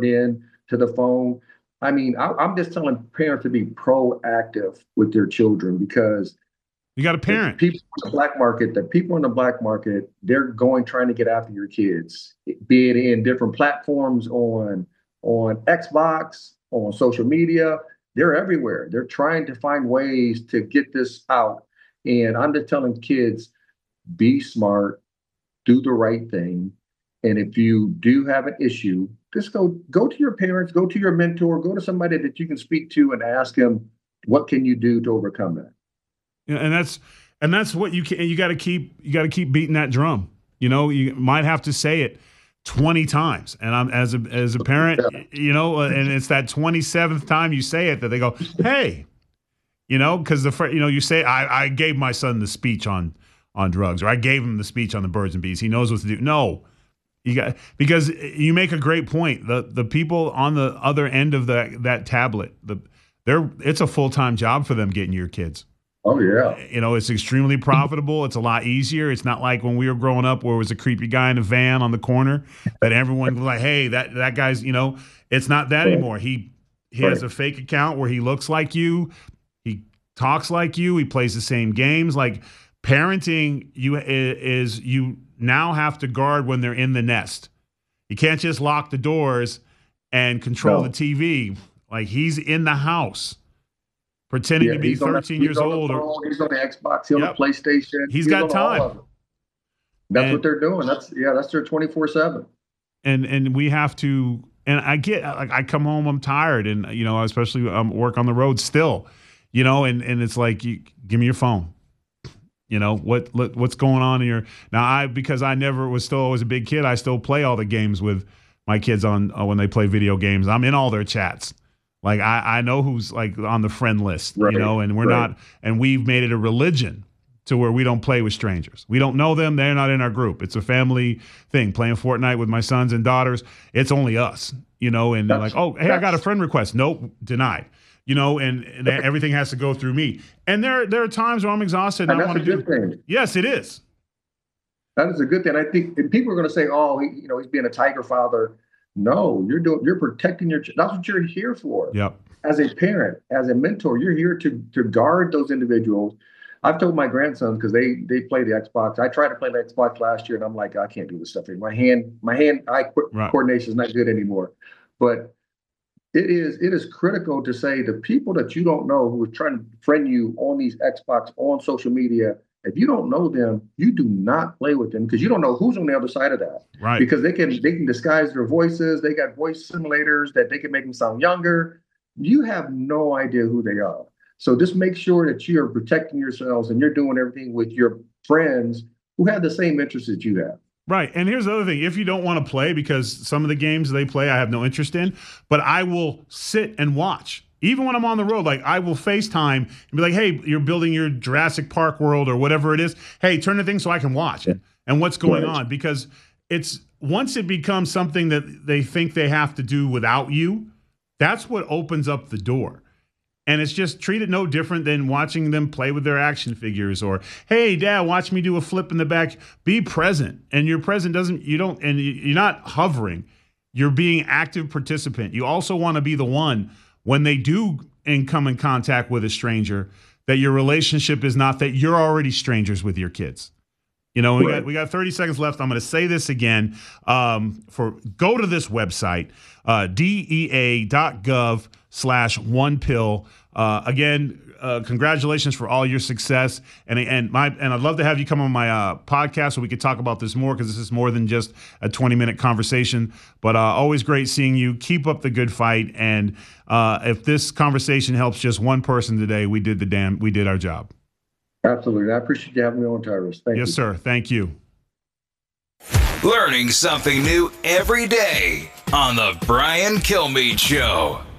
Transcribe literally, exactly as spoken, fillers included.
in to the phone. I mean, I, I'm just telling parents to be proactive with their children because you got a the parent. people in the black market, the people in the black market, they're going trying to get after your kids, be it in different platforms on on Xbox, on social media. They're everywhere. They're trying to find ways to get this out. And I'm just telling kids, be smart, do the right thing. And if you do have an issue, just go go to your parents, go to your mentor, go to somebody that you can speak to and ask them, what can you do to overcome that? Yeah, and that's and that's what you can. You got to keep you got to keep beating that drum. You know, you might have to say it twenty times. And I'm as a as a parent, you know, and it's that twenty-seventh time you say it that they go, hey, you know, because the you know you say I I gave my son the speech on on drugs, or I gave him the speech on the birds and bees. He knows what to do. No. You got because you make a great point. The the people on the other end of that that tablet, the they're it's a full-time job for them getting your kids. Oh yeah. You know, it's extremely profitable. It's a lot easier. It's not like when we were growing up where it was a creepy guy in a van on the corner that everyone was like, hey, that that guy's, you know, it's not that right. anymore. He he right. has a fake account where he looks like you, he talks like you, he plays the same games. Like parenting you is you now have to guard when they're in the nest. You can't just lock the doors and control no. the T V. Like he's in the house pretending yeah, to be thirteen years old. Phone, or, he's on the Xbox, he's yep. on the PlayStation. He's, he's got time. That's and, what they're doing. That's yeah, that's their twenty-four seven. And and we have to and I get like I come home, I'm tired, and you know, especially um work on the road still, you know, and, and it's like you give me your phone. You know, what what's going on in your now I because I never was still always a big kid, I still play all the games with my kids on uh, when they play video games. I'm in all their chats. Like I, I know who's like on the friend list, right, you know, and we're right. not and we've made it a religion to where we don't play with strangers. We don't know them, they're not in our group. It's a family thing. Playing Fortnite with my sons and daughters, it's only us, you know, and they're like, oh, hey, I got a friend request. Nope, denied. You know, and, and everything has to go through me. And there, there are times where I'm exhausted. And, and I that's a good do. thing. Yes, it is. That is a good thing. I think and people are going to say, "Oh, he, you know, he's being a tiger father." No, you're doing. You're protecting your. That's what you're here for. Yep. As a parent, as a mentor, you're here to to guard those individuals. I've told my grandsons because they they play the Xbox. I tried to play the Xbox last year, and I'm like, I can't do this stuff anymore. My hand, my hand-eye co- right. coordination is not good anymore. But It is it is critical to say the people that you don't know who are trying to friend you on these Xbox, on social media, if you don't know them, you do not play with them because you don't know who's on the other side of that. Right. Because they can they can disguise their voices. They got voice simulators that they can make them sound younger. You have no idea who they are. So just make sure that you're protecting yourselves and you're doing everything with your friends who have the same interests that you have. Right. And here's the other thing. If you don't want to play, because some of the games they play, I have no interest in, but I will sit and watch. Even when I'm on the road, like I will FaceTime and be like, hey, you're building your Jurassic Park world or whatever it is. Hey, turn the thing so I can watch it and what's going right. on. Because it's once it becomes something that they think they have to do without you, that's what opens up the door. And it's just treated no different than watching them play with their action figures or, hey, Dad, watch me do a flip in the back. Be present. And your present doesn't, you don't, and you're not hovering. You're being active participant. You also want to be the one when they do in come in contact with a stranger, that your relationship is not that you're already strangers with your kids. You know, we right. got we got thirty seconds left. I'm going to say this again. Um, for go to this website, uh, dea.gov slash one pill. Uh, again, uh, congratulations for all your success. And and my and I'd love to have you come on my uh, podcast so we could talk about this more because this is more than just a twenty minute conversation. But uh, always great seeing you. Keep up the good fight. And uh, if this conversation helps just one person today, we did the damn we did our job. Absolutely. I appreciate you having me on, Tyrus. Thank yes, you. sir. Thank you. Learning something new every day on the Brian Kilmeade Show.